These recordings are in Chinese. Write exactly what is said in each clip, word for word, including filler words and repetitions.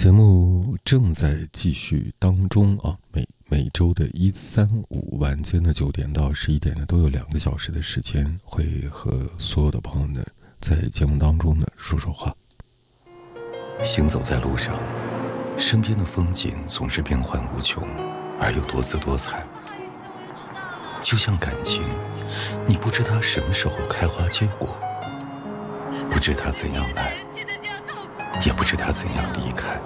节目正在继续当中啊，每每周的一三五晚间的九点到十一点呢，都有两个小时的时间，会和所有的朋友呢在节目当中呢说说话。 行走在路上，身边的风景总是变幻无穷，而又多姿多彩。就像感情，你不知它什么时候开花结果，不知它怎样来，也不知它怎样离开。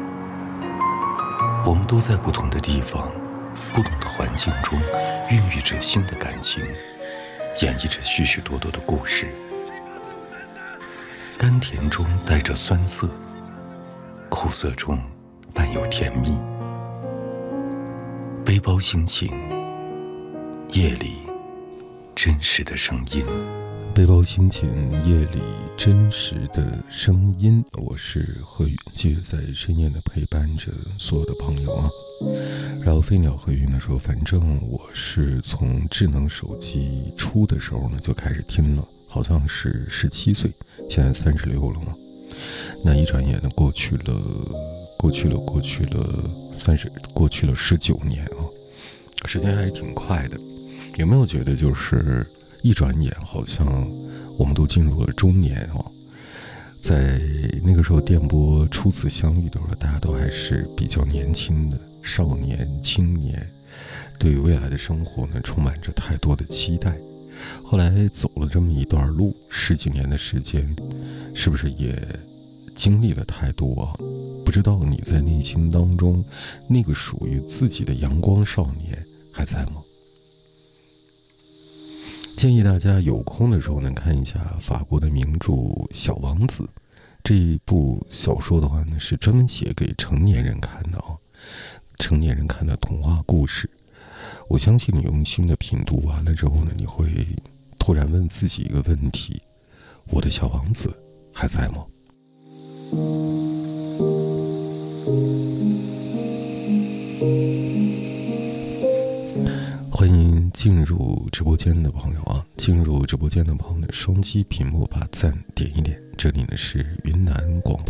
我们都在不同的地方，不同的环境中，孕育着新的感情，演绎着许许多多的故事。甘甜中带着酸涩，苦涩中伴有甜蜜。背包心情，夜里真实的声音。 背包心情，夜里真实的声音。我是何宇，继续在深夜的陪伴着所有的朋友啊。然后飞鸟何宇呢说，反正我是从智能手机出的时候呢就开始听了，好像是十七岁，现在三十六了嘛。那一转眼呢过去了，过去了，过去了三十，过去了十九年啊，时间还是挺快的。有没有觉得就是一转眼好像我们都进入了中年哦？在那个时候电波初次相遇的时候，大家都还是比较年轻的少年青年，对于未来的生活呢充满着太多的期待。后来走了这么一段路，十几年的时间，是不是也经历了太多啊？不知道你在内心当中那个属于自己的阳光少年还在吗？建议大家有空的时候能看一下法国的名著《小王子》，这一部小说的话呢，是专门写给成年人看的啊，成年人看的童话故事。我相信你用心的品读完了之后呢，你会突然问自己一个问题：我的小王子还在吗？欢迎进入直播间的朋友啊！进入直播间的朋友呢，双击屏幕把赞点一点。这里呢是云南广播